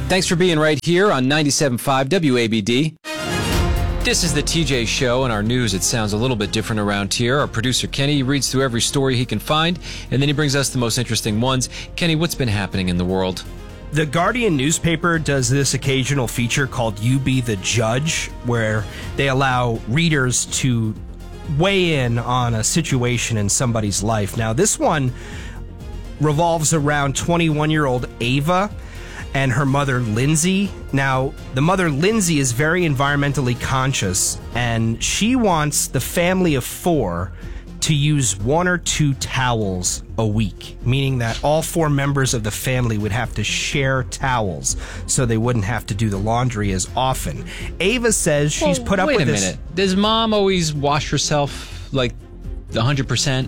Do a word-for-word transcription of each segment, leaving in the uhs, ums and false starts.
Thanks for being right here on ninety-seven point five W A B D. This is the T J Show, and our news, it sounds a little bit different around here. Our producer, Kenny, reads through every story he can find, and then he brings us the most interesting ones. Kenny, what's been happening in the world? The Guardian newspaper does this occasional feature called You Be the Judge, where they allow readers to weigh in on a situation in somebody's life. Now, this one revolves around twenty-one-year-old Ava and her mother, Lindsay. Now, the mother, Lindsay, is very environmentally conscious, and she wants the family of four to use one or two towels a week, meaning that all four members of the family would have to share towels so they wouldn't have to do the laundry as often. Ava says she's well, put up wait with a this. minute. Does mom always wash herself like one hundred percent?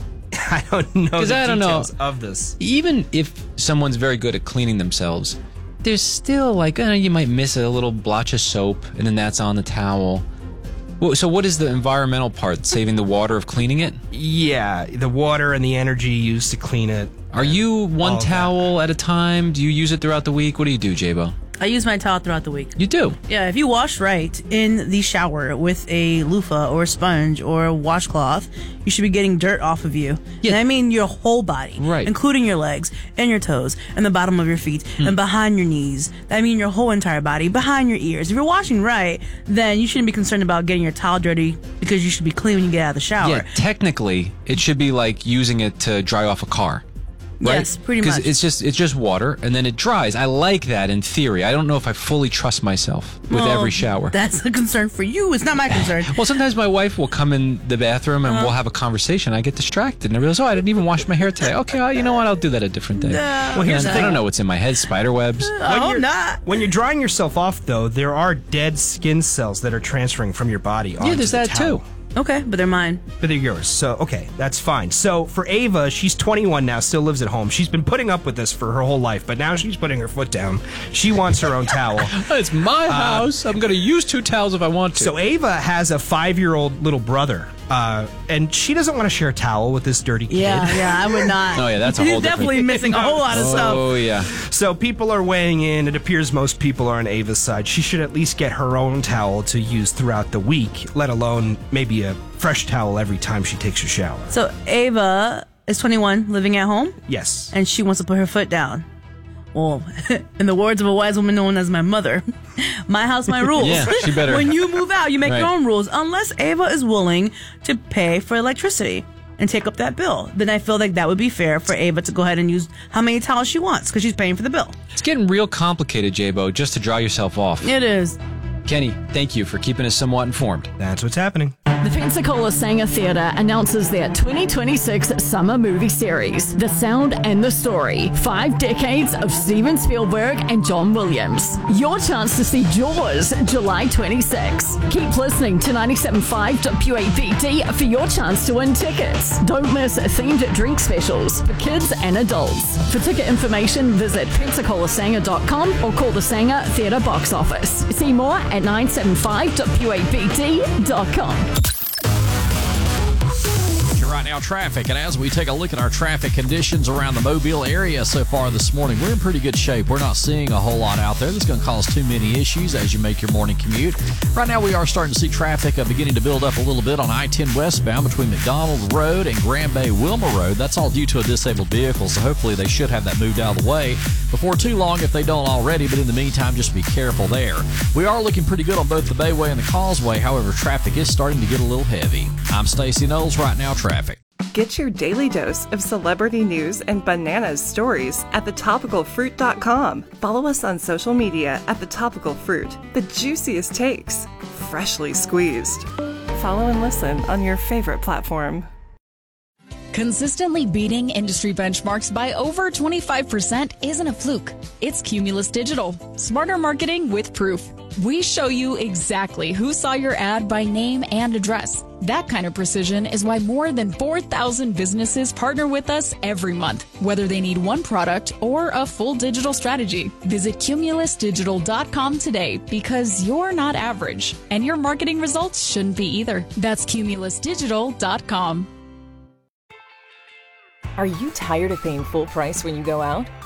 I don't know the I don't details know. of this. Even if someone's very good at cleaning themselves, there's still like, uh, you might miss a little blotch of soap, and then that's on the towel. Well, so what is the environmental part? Saving the water of cleaning it? Yeah, the water and the energy used to clean it. Are you one all towel at a time? Do you use it throughout the week? What do you do, J-Bo? I use my towel throughout the week. You do? Yeah, if you wash right in the shower with a loofah or a sponge or a washcloth, you should be getting dirt off of you. Yeah. And I mean your whole body. Right. Including your legs and your toes and the bottom of your feet Hmm. and behind your knees. I mean your whole entire body, behind your ears. If you're washing right, then you shouldn't be concerned about getting your towel dirty because you should be clean when you get out of the shower. Yeah, technically, it should be like using it to dry off a car. Right? Yes, pretty much. Because it's just it's just water, and then it dries. I like that in theory. I don't know if I fully trust myself with Well, every shower. That's a concern for you. It's not my concern. Well, sometimes my wife will come in the bathroom and Uh-huh. we'll have a conversation. I get distracted and I realize, oh, I didn't even wash my hair today. Okay, well, you know what? I'll do that a different day. No. Well, here's the I thing. don't know what's in my head. Spider webs. When Oh, you're, not. when you're drying yourself off, though, there are dead skin cells that are transferring from your body onto Yeah, there's the that towel. too. Okay, but they're mine. But they're yours. So, okay, that's fine. So, for Ava, she's twenty-one now, still lives at home. She's been putting up with this for her whole life, but now she's putting her foot down. She wants her own towel. It's my house. I'm going to use two towels if I want to. So, Ava has a five-year-old little brother, uh, and she doesn't want to share a towel with this dirty kid. Yeah, yeah, I would not. Oh, yeah, that's a whole He's definitely different- missing a whole lot of stuff. Oh, yeah. So, people are weighing in. It appears most people are on Ava's side. She should at least get her own towel to use throughout the week, let alone maybe a fresh towel every time she takes a shower. So Ava is twenty-one, living at home, Yes. and she wants to put her foot down. Well, in the words of a wise woman known as my mother, my house, my rules. Yeah, she better- When you move out, you make Right. your own rules, unless Ava is willing to pay for electricity and take up that bill. Then I feel like that would be fair for Ava to go ahead and use how many towels she wants because she's paying for the bill. It's getting real complicated, J-Bo, just to dry yourself off. It is. Kenny, thank you for keeping us somewhat informed. That's what's happening. The Pensacola Sanger Theatre announces their twenty twenty-six summer movie series, The Sound and the Story. Five decades of Steven Spielberg and John Williams. Your chance to see Jaws, July twenty-sixth. Keep listening to ninety-seven point five W A B D for your chance to win tickets. Don't miss themed drink specials for kids and adults. For ticket information, visit pensacola sanger dot com or call the Sanger Theatre box office. See more at nine seven five W A B D dot com. Right now, traffic. And as we take a look at our traffic conditions around the Mobile area so far this morning, we're in pretty good shape. We're not seeing a whole lot out there that's going to cause too many issues as you make your morning commute. Right now, we are starting to see traffic uh, beginning to build up a little bit on I ten westbound between McDonald Road and Grand Bay Wilma Road. That's all due to a disabled vehicle, so hopefully they should have that moved out of the way before too long if they don't already. But in the meantime, just be careful there. We are looking pretty good on both the Bayway and the Causeway. However, traffic is starting to get a little heavy. I'm Stacey Knowles. Right now, traffic. Get your daily dose of celebrity news and bananas stories at the topical fruit dot com. Follow us on social media at The Topical Fruit. The juiciest takes, freshly squeezed. Follow and listen on your favorite platform. Consistently beating industry benchmarks by over twenty-five percent isn't a fluke. It's Cumulus Digital. Smarter marketing with proof. We show you exactly who saw your ad by name and address. That kind of precision is why more than four thousand businesses partner with us every month, whether they need one product or a full digital strategy. Visit cumulus digital dot com today because you're not average, and your marketing results shouldn't be either. That's cumulus digital dot com. Are you tired of paying full price when you go out?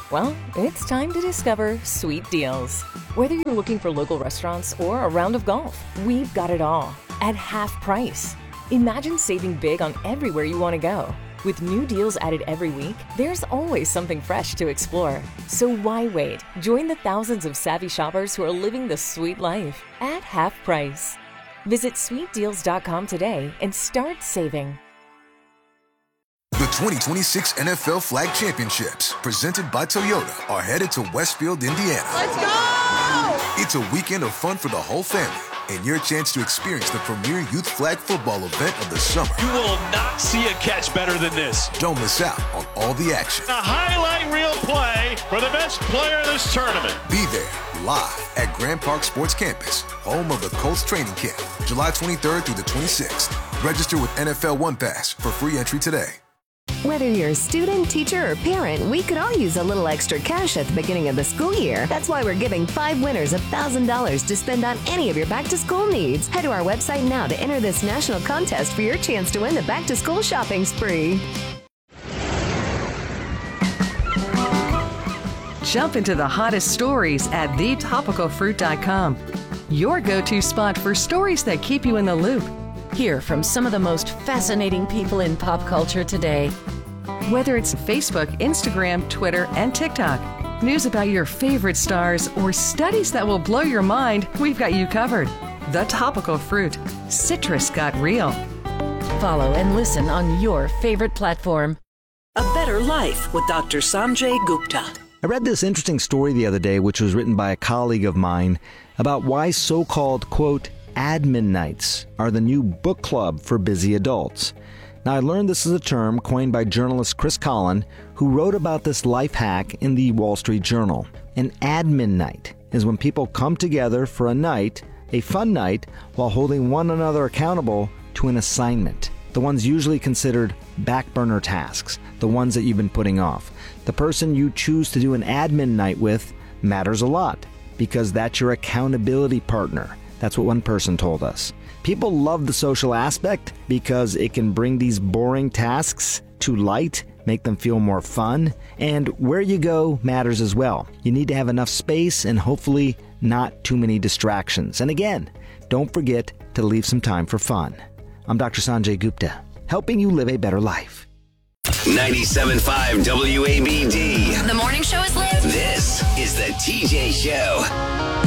Well, it's time to discover Sweet Deals. Whether you're looking for local restaurants or a round of golf, we've got it all at half price. Imagine saving big on everywhere you want to go. With new deals added every week, there's always something fresh to explore. So why wait? Join the thousands of savvy shoppers who are living the sweet life at half price. Visit sweet deals dot com today and start saving. The twenty twenty-six N F L Flag Championships, presented by Toyota, are headed to Westfield, Indiana. Let's go! It's a weekend of fun for the whole family and your chance to experience the premier youth flag football event of the summer. You will not see a catch better than this. Don't miss out on all the action. A highlight reel play for the best player of this tournament. Be there live at Grand Park Sports Campus, home of the Colts training camp, July twenty-third through the twenty-sixth. Register with N F L One Pass for free entry today. Whether you're a student, teacher, or parent, we could all use a little extra cash at the beginning of the school year. That's why we're giving five winners one thousand dollars to spend on any of your back-to-school needs. Head to our website now to enter this national contest for your chance to win the back-to-school shopping spree. Jump into the hottest stories at the topical fruit dot com. Your go-to spot for stories that keep you in the loop. Hear from some of the most fascinating people in pop culture today. Whether it's Facebook, Instagram, Twitter, and TikTok, news about your favorite stars, or studies that will blow your mind, we've got you covered. The Topical Fruit. Citrus got real. Follow and listen on your favorite platform. A Better Life with Doctor Sanjay Gupta. I read this interesting story the other day, which was written by a colleague of mine, about why so-called, quote, admin nights are the new book club for busy adults. Now, I learned this is a term coined by journalist Chris Collin, who wrote about this life hack in the Wall Street Journal. An admin night is when people come together for a night, a fun night, while holding one another accountable to an assignment. The ones usually considered back burner tasks, the ones that you've been putting off. The person you choose to do an admin night with matters a lot, because that's your accountability partner. That's what one person told us. People love the social aspect because it can bring these boring tasks to light, make them feel more fun, and where you go matters as well. You need to have enough space and hopefully not too many distractions. And again, don't forget to leave some time for fun. I'm Doctor Sanjay Gupta, helping you live a better life. ninety-seven point five W A B D. The morning show is lit. This is the T J Show.